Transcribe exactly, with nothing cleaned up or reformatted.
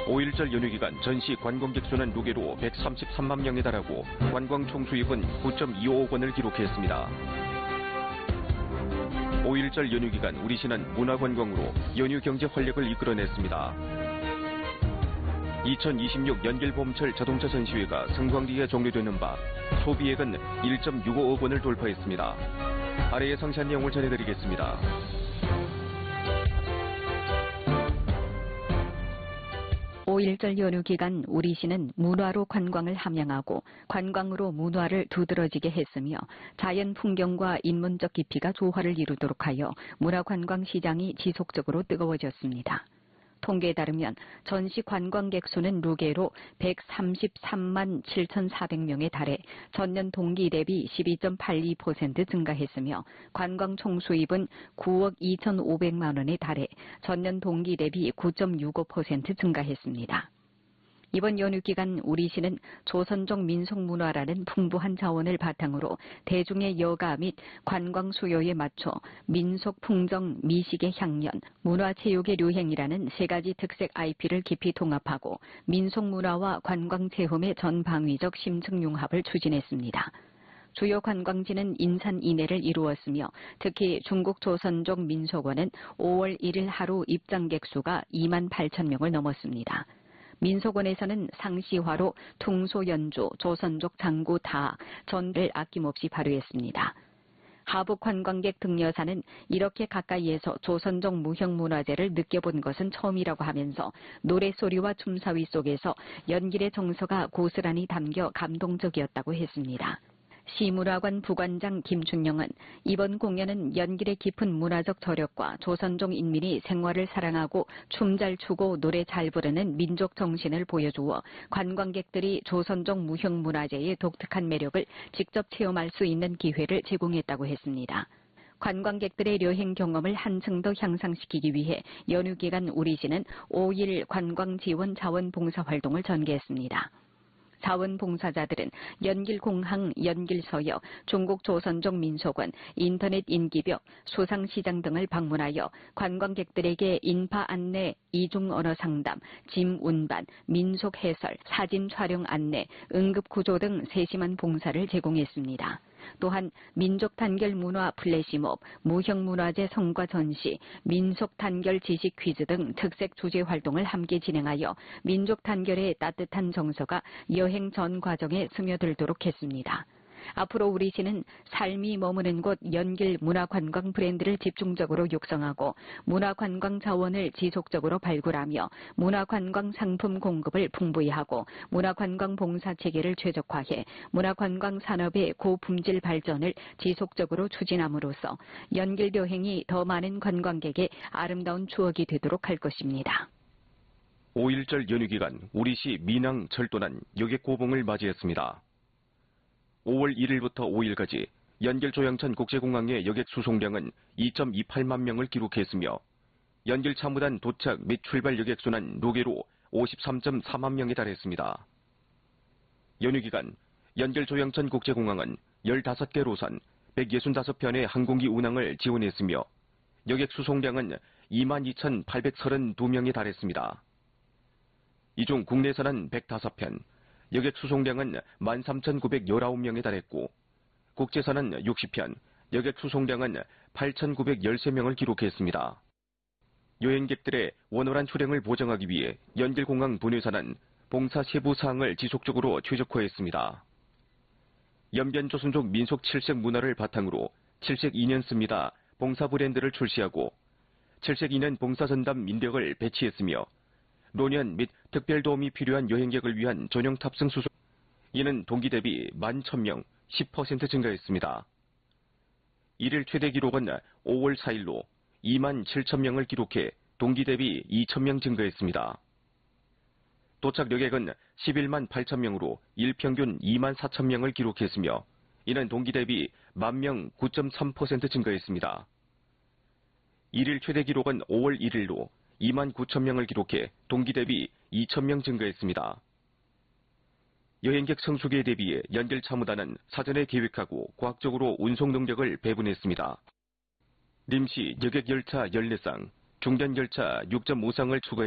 오일절 연휴 기간 전시 관광객 수는 누계로 백삼십삼만 명에 달하고 관광 총수입은 구점이오억 원을 기록했습니다. 오일절 연휴 기간 우리시는 문화관광으로 연휴 경제 활력을 이끌어냈습니다. 이천이십육 연길 봄철 자동차 전시회가 성황리에 종료되는 바 소비액은 일점육오억 원을 돌파했습니다. 아래의 상세한 내용을 전해드리겠습니다. 오일절 연휴 기간 우리시는 문화로 관광을 함양하고 관광으로 문화를 두드러지게 했으며 자연 풍경과 인문적 깊이가 조화를 이루도록 하여 문화관광 시장이 지속적으로 뜨거워졌습니다. 통계에 따르면 전시 관광객 수는 누계로 백삼십삼만 칠천사백 명에 달해 전년 동기 대비 십이 점 팔이 퍼센트 증가했으며 관광 총수입은 구억 이천오백만 원에 달해 전년 동기 대비 구 점 육오 퍼센트 증가했습니다. 이번 연휴 기간 우리시는 조선족 민속문화라는 풍부한 자원을 바탕으로 대중의 여가 및 관광 수요에 맞춰 민속 풍정, 미식의 향연, 문화체육의 류행이라는 세 가지 특색 아이피를 깊이 통합하고 민속문화와 관광체험의 전방위적 심층 융합을 추진했습니다. 주요 관광지는 인산 이내를 이루었으며 특히 중국 조선족 민속원은 오월 일일 하루 입장객 수가 이만 팔천 명을 넘었습니다. 민속원에서는 상시화로 퉁소 연주, 조선족 장구 다, 전를 아낌없이 발휘했습니다. 하북 관광객 등여사는 이렇게 가까이에서 조선족 무형문화재를 느껴본 것은 처음이라고 하면서 노래소리와 춤사위 속에서 연길의 정서가 고스란히 담겨 감동적이었다고 했습니다. 시문화관 부관장 김춘영은 이번 공연은 연길의 깊은 문화적 저력과 조선족 인민이 생활을 사랑하고 춤 잘 추고 노래 잘 부르는 민족 정신을 보여주어 관광객들이 조선족 무형문화재의 독특한 매력을 직접 체험할 수 있는 기회를 제공했다고 했습니다. 관광객들의 여행 경험을 한층 더 향상시키기 위해 연휴 기간 우리시는 오일 관광 지원 자원 봉사 활동을 전개했습니다. 자원봉사자들은 연길공항, 연길서역, 중국 조선족 민속원, 인터넷 인기벽, 수상시장 등을 방문하여 관광객들에게 인파 안내, 이중언어 상담, 짐 운반, 민속 해설, 사진 촬영 안내, 응급구조 등 세심한 봉사를 제공했습니다. 또한 민족 단결 문화 플래시몹, 무형문화재 성과 전시, 민속 단결 지식 퀴즈 등 특색 주제 활동을 함께 진행하여 민족 단결의 따뜻한 정서가 여행 전 과정에 스며들도록 했습니다. 앞으로 우리시는 삶이 머무는 곳 연길 문화관광 브랜드를 집중적으로 육성하고 문화관광 자원을 지속적으로 발굴하며 문화관광 상품 공급을 풍부히 하고 문화관광 봉사 체계를 최적화해 문화관광 산업의 고품질 발전을 지속적으로 추진함으로써 연길 여행이 더 많은 관광객의 아름다운 추억이 되도록 할 것입니다. 오일절 연휴 기간 우리시 민항 철도난 여객 고봉을 맞이했습니다. 오월 일일부터 오일까지 연길 조양천 국제공항의 여객 수송량은 이 점 이팔만 명을 기록했으며 연길 참우단 도착 및 출발 여객 수는 누계로 오십삼 점 사만 명에 달했습니다. 연휴 기간 연길 조양천 국제공항은 열다섯 개 로선 백육십오 편의 항공기 운항을 지원했으며 여객 수송량은 이만 이천팔백삼십이 명에 달했습니다. 이 중 국내선은 백오 편, 여객 수송량은 만 삼천구백십구 명에 달했고 국제선은 육십 편, 여객 수송량은 팔천구백십삼 명을 기록했습니다. 여행객들의 원활한 출행을 보장하기 위해 연길공항 분회사는 봉사 세부 사항을 지속적으로 최적화했습니다. 연변조선족 민속 칠색 문화를 바탕으로 칠색 이 년 씁니다 봉사 브랜드를 출시하고 칠색 이 년 봉사전담 민력을 배치했으며 노년 및 특별 도움이 필요한 여행객을 위한 전용 탑승 수송, 이는 동기 대비 만 천 명, 십 퍼센트 증가했습니다. 일일 최대 기록은 오월 사일로 이만 칠천 명을 기록해 동기 대비 이천 명 증가했습니다. 도착 여객은 십일만 팔천 명으로 일평균 이만 사천 명을 기록했으며 이는 동기 대비 만 명, 구 점 삼 퍼센트 증가했습니다. 일일 최대 기록은 오월 일일로 이만 구천 명을 기록해 동기 대비 이천 명 증가했습니다. 여행객 성수기에 대비해 연길 참우단은 사전에 계획하고 과학적으로 운송 능력을 배분했습니다. 림시 여객열차 열네 쌍, 중견열차 육 점 오 쌍을 추가해